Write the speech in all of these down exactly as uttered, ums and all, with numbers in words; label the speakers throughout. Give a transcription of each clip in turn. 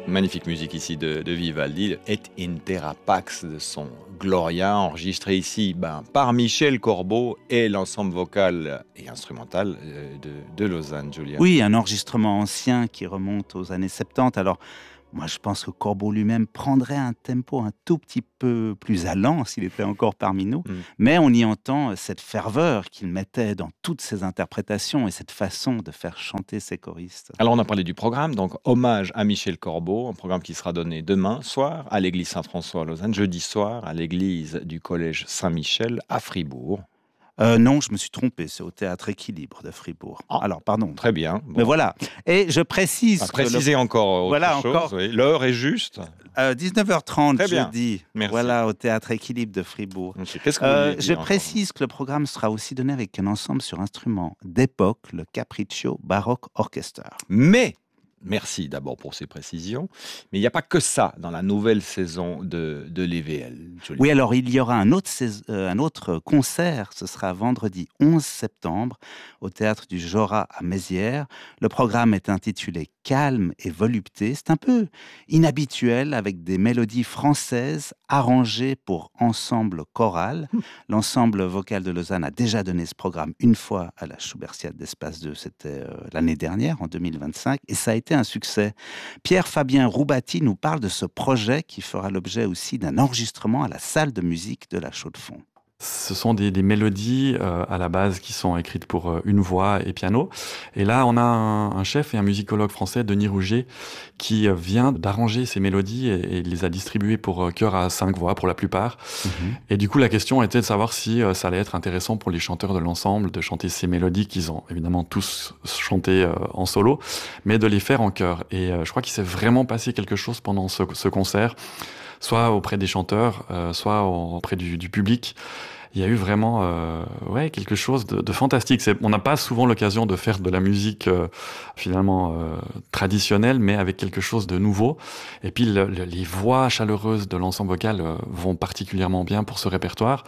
Speaker 1: magnifique musique ici de, de Vivaldi, Et in terra pax de son Gloria, enregistré ici ben, par Michel Corbeau et l'ensemble vocal et instrumental de, de Lausanne, Julien.
Speaker 2: Oui, un enregistrement ancien qui remonte aux années soixante-dix. Alors, moi, je pense que Corbeau lui-même prendrait un tempo un tout petit peu plus allant s'il était encore parmi nous. Mm. Mais on y entend cette ferveur qu'il mettait dans toutes ses interprétations et cette façon de faire chanter ses choristes.
Speaker 1: Alors, on a parlé du programme, donc hommage à Michel Corbeau, un programme qui sera donné demain soir à l'église Saint-François à Lausanne, jeudi soir à l'église du collège Saint-Michel à Fribourg.
Speaker 2: Euh, non, je me suis trompé, c'est au Théâtre Équilibre de Fribourg.
Speaker 1: Ah,
Speaker 2: alors, pardon.
Speaker 1: Très bien. Bon.
Speaker 2: Mais voilà. Et je précise...
Speaker 1: À préciser le... encore autre
Speaker 2: voilà,
Speaker 1: chose.
Speaker 2: Encore...
Speaker 1: Oui. L'heure est juste.
Speaker 2: Euh, dix-neuf heures trente,
Speaker 1: très bien.
Speaker 2: jeudi.
Speaker 1: Merci.
Speaker 2: Voilà, au Théâtre Équilibre de Fribourg.
Speaker 1: Okay. Qu'est-ce que vous
Speaker 2: euh,
Speaker 1: dire
Speaker 2: je précise que le programme sera aussi donné avec un ensemble sur instruments d'époque, le Capriccio Baroque Orchestra.
Speaker 1: Mais... Merci d'abord pour ces précisions. Mais il n'y a pas que ça dans la nouvelle saison de, de l'E V L. Julie.
Speaker 2: Oui, alors il y aura un autre, euh, un autre concert. Ce sera vendredi onze septembre au Théâtre du Jorat à Mézières. Le programme est intitulé Calme et volupté. C'est un peu inhabituel avec des mélodies françaises arrangées pour ensemble choral. L'ensemble vocal de Lausanne a déjà donné ce programme une fois à la Schubertiade d'Espace deux. C'était euh, l'année dernière, en deux mille vingt-cinq. Et ça a été un succès. Pierre-Fabien Roubati nous parle de ce projet qui fera l'objet aussi d'un enregistrement à la salle de musique de la Chaux-de-Fonds.
Speaker 3: Ce sont des, des mélodies euh, à la base qui sont écrites pour euh, une voix et piano. Et là, on a un, un chef et un musicologue français, Denis Rouget, qui euh, vient d'arranger ces mélodies et, et les a distribuées pour euh, chœur à cinq voix pour la plupart. Mm-hmm. Et du coup, la question était de savoir si euh, ça allait être intéressant pour les chanteurs de l'ensemble de chanter ces mélodies qu'ils ont évidemment tous chanté euh, en solo, mais de les faire en chœur. Et euh, je crois qu'il s'est vraiment passé quelque chose pendant ce, ce concert, soit auprès des chanteurs, euh, soit auprès du, du public. Il y a eu vraiment euh, ouais, quelque chose de, de fantastique. C'est, on n'a pas souvent l'occasion de faire de la musique euh, finalement euh, traditionnelle, mais avec quelque chose de nouveau. Et puis le, le, les voix chaleureuses de l'ensemble vocal euh, vont particulièrement bien pour ce répertoire.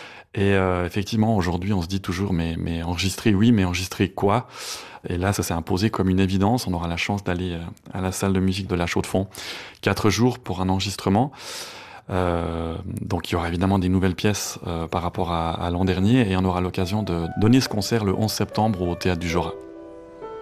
Speaker 3: Et euh, effectivement, aujourd'hui, on se dit toujours, mais, mais enregistrer, oui, mais enregistrer quoi ? Et là, ça s'est imposé comme une évidence. On aura la chance d'aller à la salle de musique de la Chaux-de-Fonds. Quatre jours pour un enregistrement. Euh, donc il y aura évidemment des nouvelles pièces euh, par rapport à, à l'an dernier. Et on aura l'occasion de donner ce concert le onze septembre au Théâtre du Jorat.